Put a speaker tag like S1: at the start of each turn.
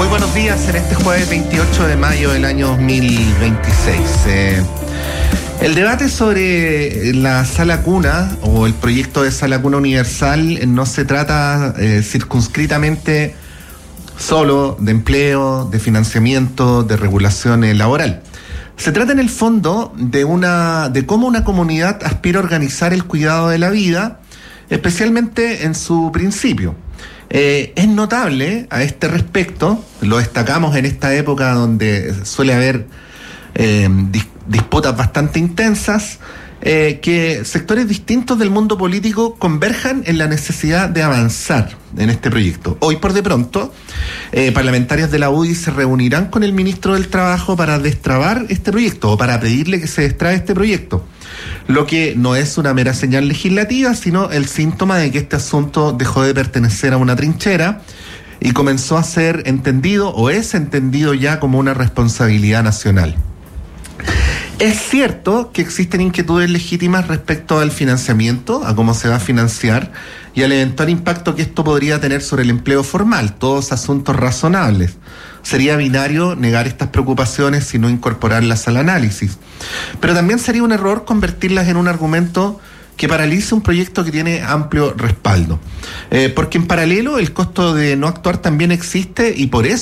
S1: buenos días en este jueves 28 de mayo del año 2026. El debate sobre la sala cuna o el proyecto de sala cuna universal no se trata circunscritamente solo de empleo, de financiamiento, de regulación laboral. Se trata en el fondo de cómo una comunidad aspira a organizar el cuidado de la vida, especialmente en su principio. Es notable a este respecto, lo destacamos en esta época donde suele haber disputas bastante intensas, que sectores distintos del mundo político converjan en la necesidad de avanzar en este proyecto. Hoy, por de pronto, parlamentarios de la UDI se reunirán con el ministro del Trabajo para destrabar este proyecto o para pedirle que se destrabe este proyecto. Lo que no es una mera señal legislativa, sino el síntoma de que este asunto dejó de pertenecer a una trinchera y comenzó a ser entendido o es entendido ya como una responsabilidad nacional. Es cierto que existen inquietudes legítimas respecto al financiamiento, a cómo se va a financiar y al eventual impacto que esto podría tener sobre el empleo formal, todos asuntos razonables. Sería binario negar estas preocupaciones si no incorporarlas al análisis. Pero también sería un error convertirlas en un argumento que paralice un proyecto que tiene amplio respaldo. Porque en paralelo el costo de no actuar también existe y por eso